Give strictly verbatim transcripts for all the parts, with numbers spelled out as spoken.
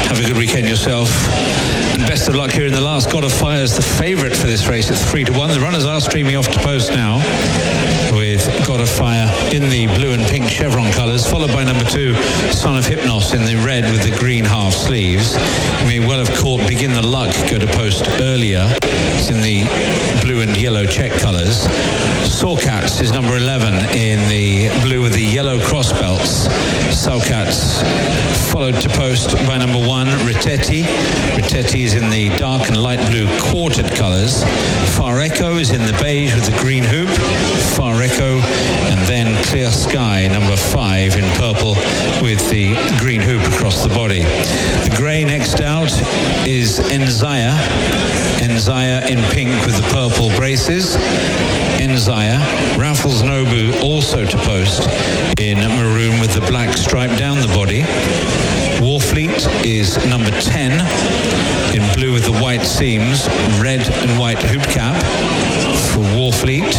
Have a good weekend yourself. And best of luck here in the last. God of Fire is the favourite for this race at three to one. The runners are streaming off to post now with God of Fire in the blue and pink chevron colours, followed by number two, Son of Hypnos, in the red with the green half sleeves. You may well have caught Begin the Luck go to post earlier. It's in the blue and yellow check colours. Sawcats is number eleven in the blue with the yellow cross belts. Sawcats followed to post by number one, Ritetti. Ritetti is in the dark and light blue quartered colours. Far Echo is in the beige with the green hoop. Far Echo, and then Clear Sky, number five, in purple with the green hoop across the body. The grey next out is Enzaya. Enzaya in pink with the purple braces. Enzaya. Raffles Nobu also to post in maroon with the black stripe down the body. Warfleet is number ten in blue with the white seams, red and white hoop cap for Warfleet.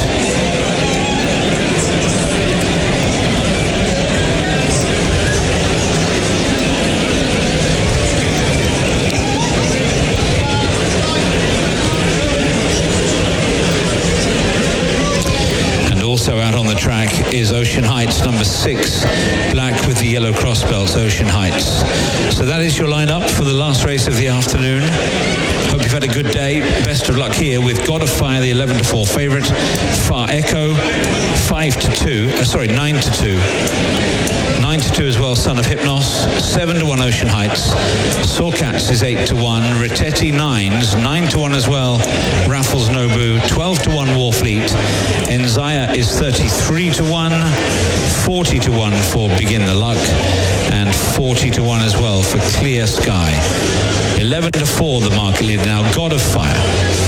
Also out on the track is Ocean Heights, number six, black with the yellow cross belts, Ocean Heights. So that is your lineup for the last race of the afternoon. Hope you've had a good day. Best of luck here with God of Fire, the eleven to four favourite. Far Echo, five to two, uh, sorry, nine to two. nine to two as well, Son of Hypnos. seven to one, Ocean Heights. Sawcats is eight to one. Ritetti nines, nine to one as well, Raffles Nobu. twelve to one, Warfleet. Enzaya is thirty-three to one. forty to one for Begin the Luck. And forty to one as well for Clear Sky. eleven to four, the market leader now, God of Fire.